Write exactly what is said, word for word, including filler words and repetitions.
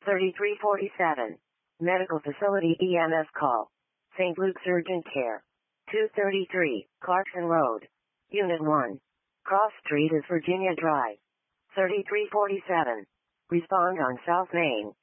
thirty-three forty-seven. Medical Facility E M S call. Saint Luke's Urgent Care. two thirty-three, Clarkson Road. Unit one. Cross Street is Virginia Drive. thirty-three forty-seven. Respond on South Main.